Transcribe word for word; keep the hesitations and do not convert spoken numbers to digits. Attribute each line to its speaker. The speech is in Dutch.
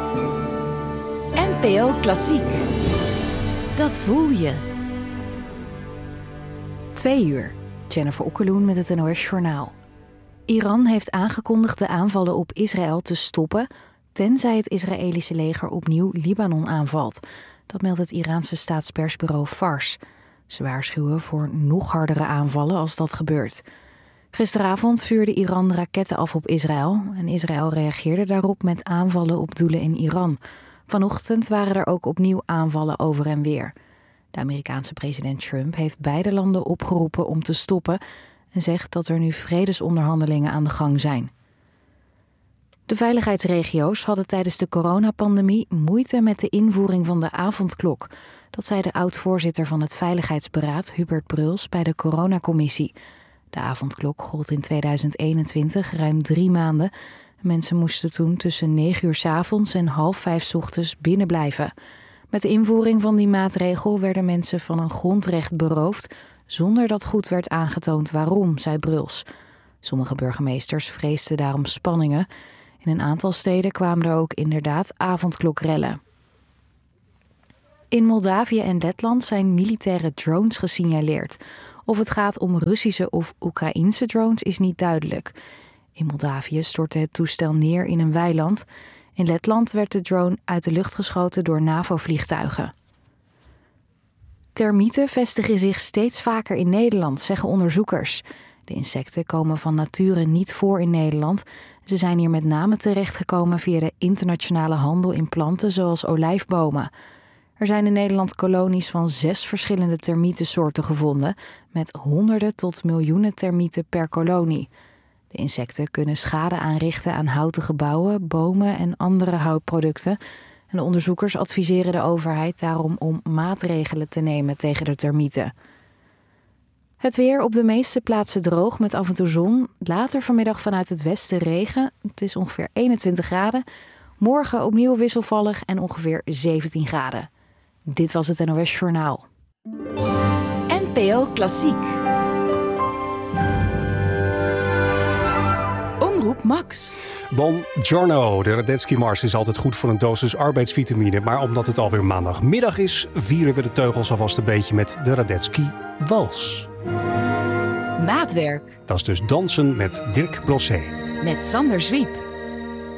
Speaker 1: N P O Klassiek. Dat voel je.
Speaker 2: Twee uur. Jennifer Okkeloen met het N O S Journaal. Iran heeft aangekondigd de aanvallen op Israël te stoppen, tenzij het Israëlische leger opnieuw Libanon aanvalt. Dat meldt het Iraanse staatspersbureau Fars. Ze waarschuwen voor nog hardere aanvallen als dat gebeurt. Gisteravond vuurde Iran raketten af op Israël en Israël reageerde daarop met aanvallen op doelen in Iran. Vanochtend waren er ook opnieuw aanvallen over en weer. De Amerikaanse president Trump heeft beide landen opgeroepen om te stoppen en zegt dat er nu vredesonderhandelingen aan de gang zijn. De veiligheidsregio's hadden tijdens de coronapandemie moeite met de invoering van de avondklok. Dat zei de oud-voorzitter van het Veiligheidsberaad, Hubert Bruls, bij de coronacommissie. De avondklok gold in tweeduizend eenentwintig ruim drie maanden. Mensen moesten toen tussen negen uur 's avonds en half vijf 's ochtends binnen blijven. Met de invoering van die maatregel werden mensen van een grondrecht beroofd, zonder dat goed werd aangetoond waarom, zei Bruls. Sommige burgemeesters vreesden daarom spanningen. In een aantal steden kwamen er ook inderdaad avondklokrellen. In Moldavië en Letland zijn militaire drones gesignaleerd. Of het gaat om Russische of Oekraïense drones is niet duidelijk. In Moldavië stortte het toestel neer in een weiland. In Letland werd de drone uit de lucht geschoten door NAVO-vliegtuigen. Termieten vestigen zich steeds vaker in Nederland, zeggen onderzoekers. De insecten komen van nature niet voor in Nederland. Ze zijn hier met name terechtgekomen via de internationale handel in planten zoals olijfbomen. Er zijn in Nederland kolonies van zes verschillende termietensoorten gevonden, met honderden tot miljoenen termieten per kolonie. De insecten kunnen schade aanrichten aan houten gebouwen, bomen en andere houtproducten. En de onderzoekers adviseren de overheid daarom om maatregelen te nemen tegen de termieten. Het weer op de meeste plaatsen droog met af en toe zon. Later vanmiddag vanuit het westen regen. Het is ongeveer eenentwintig graden. Morgen opnieuw wisselvallig en ongeveer zeventien graden. Dit was het N O S Journaal.
Speaker 1: N P O Klassiek. Omroep Max.
Speaker 3: Buongiorno. De Radetzky-mars is altijd goed voor een dosis arbeidsvitamine. Maar omdat het alweer maandagmiddag is, vieren we de teugels alvast een beetje met de Radetzky-wals.
Speaker 1: Maatwerk.
Speaker 3: Dat is dus dansen met Dirk Brosset.
Speaker 1: Met Sander Zwiep.